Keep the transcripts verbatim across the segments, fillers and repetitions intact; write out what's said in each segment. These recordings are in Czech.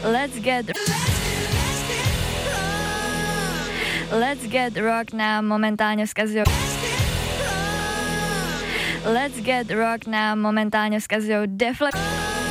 Let's get Let's get rock nám momentálně vzkazují Let's get rock nám momentálně vzkazují Def Leppard.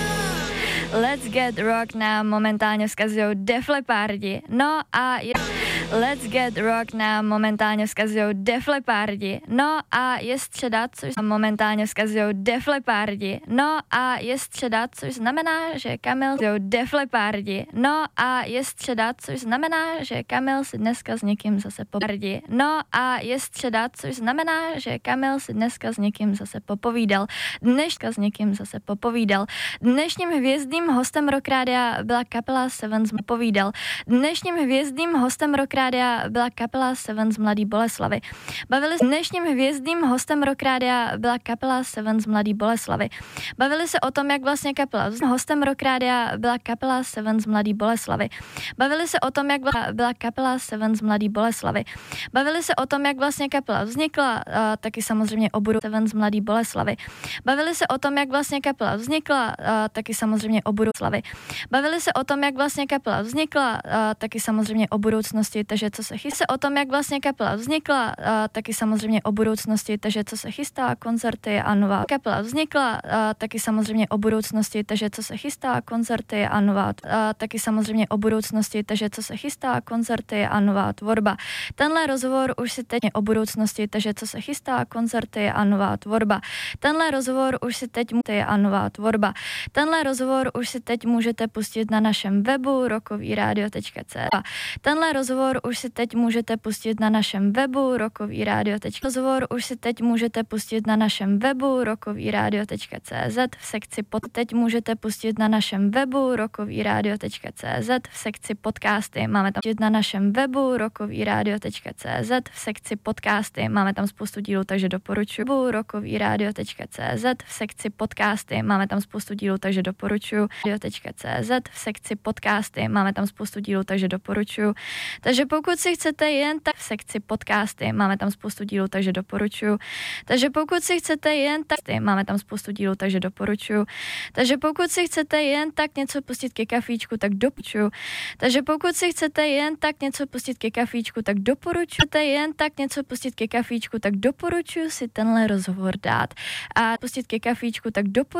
Let's get rock nám momentálně vzkazují Def Leppardi. No a je... Let's get rock nám momentálně vzkazují Def Leppardi. No a je středa, což momentálně vzkazují Def Leppardi. No a je středa, což znamená, že Kamil Def Leppardi. No a je středa, což znamená, že Kamil si dneska s někým zase popovídal. No a je středa, což znamená, že Kamil si dneska s někým zase popovídal. Dneška s někým zase popovídal. Dnešním hvězdným hostem Rock Rádia byla kapela Seven z povídal. Dnešním hvězdným hostem Rock Rádia byla kapela Seven z Mladý Boleslavy. Bavili se dnešním hvězdným hostem Rock Rádia byla kapela Seven z Mladý Boleslavy. Bavili se o tom, jak vlastně kapela hostem Rock Rádia byla kapela Seven z Mladý Boleslavy. Bavili se o tom, jak byla kapela Seven z Mladý Boleslavy. Bavili se o tom, jak vlastně kapela vznikla, a taky samozřejmě o budu Seven z Mladý Boleslavy. Bavili se o tom, jak vlastně kapela vznikla, a taky samozřejmě o budoucnosti. Bavili se o tom, jak vlastně kapela vznikla, a taky samozřejmě o budoucnosti, takže co se chystá. O tom, jak vlastně kapela vznikla, a taky samozřejmě o budoucnosti, takže co se chystá, koncerty a nová kapela vznikla, a taky samozřejmě o budoucnosti, takže co se chystá, koncerty a nová, a taky samozřejmě o budoucnosti, takže co se chystá, koncerty a nová tvorba. Tenhle rozhovor už si teď o budoucnosti, takže co se chystá, koncerty a nová tvorba. Tenhle rozhovor už si teď můžete a nová tvorba. Tenhle rozhovor už si teď můžete pustit na našem webu rockovyradio tečka cé zet. Tenhle rozhovor už si teď můžete pustit na našem webu rockovyradio tečka cé zet. Rozhovor už si teď můžete pustit na našem webu rockovyradio tečka cé zet v sekci pod. Teď můžete pustit na našem webu rockovyradio tečka cé zet v sekci podcasty. Máme tam na našem webu rockovyradio tečka cé zet v sekci podcasty. Máme tam spoustu dílů, takže doporučuji rockovyradio tečka cé zet v sekci podcasty. Máme tam spoustu dílů, takže doporučuji radio tečka cé zet v sekci podcasty. Máme tam spoustu dílů, takže doporučuji. Takže pokud si chcete jen tak v sekci podcasty, máme tam spoustu dílů, takže doporučuji. Takže pokud si chcete jen tak, máme tam spoustu dílů, takže doporučuji. Takže pokud si chcete jen tak něco pustit ke kafíčku, tak doporučuji. Takže pokud si chcete jen tak něco pustit ke kafíčku, tak doporučujete jen tak něco pustit ke kafíčku, tak doporučuji si tenhle rozhovor dát. A pustit ke kafíčku, tak doporučuji